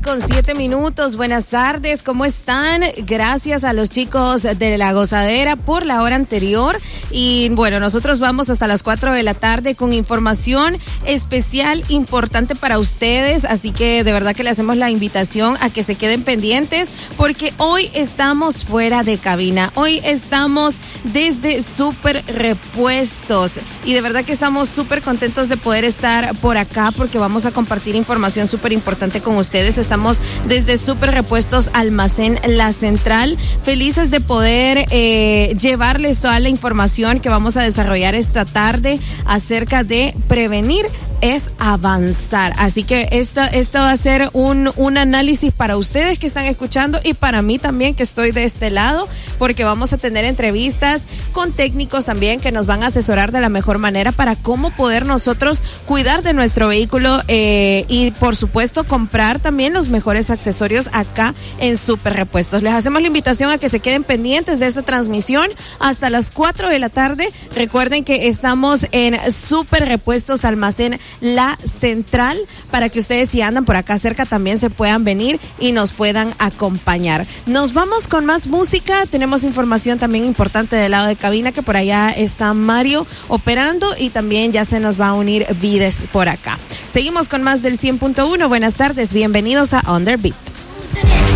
9:07. Buenas tardes, ¿cómo están? Gracias a los chicos de La Gozadera por la hora anterior. Y bueno, nosotros vamos hasta las 4 de la tarde con información especial importante para ustedes. Así que de verdad que le hacemos la invitación a que se queden pendientes porque hoy estamos fuera de cabina. Hoy estamos desde Super Repuestos y de verdad que estamos súper contentos de poder estar por acá porque vamos a compartir información súper importante con ustedes. Estamos desde Super Repuestos Almacén La Central, felices de poder llevarles toda la información que vamos a desarrollar esta tarde acerca de prevenir es avanzar. Así que esto va a ser un análisis para ustedes que están escuchando y para mí también que estoy de este lado, porque vamos a tener entrevistas con técnicos también que nos van a asesorar de la mejor manera para cómo poder nosotros cuidar de nuestro vehículo y por supuesto comprar también los mejores accesorios acá en Super Repuestos. Les hacemos la invitación a que se queden pendientes de esta transmisión hasta las 4 de la tarde. Recuerden que estamos en Super Repuestos Almacén La Central para que ustedes, si andan por acá cerca, también se puedan venir y nos puedan acompañar. Nos vamos con más música. Tenemos información también importante del lado de cabina, que por allá está Mario operando y también ya se nos va a unir Vides por acá. Seguimos con más del 100.1. Buenas tardes, bienvenidos a On The Beat.